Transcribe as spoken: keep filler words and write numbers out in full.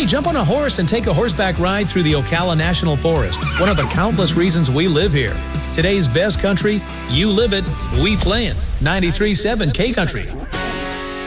Hey, jump on a horse and take a horseback ride through the Ocala National Forest, one of the countless reasons we live here. Today's best country, you live it, we play it. ninety-three point seven K Country.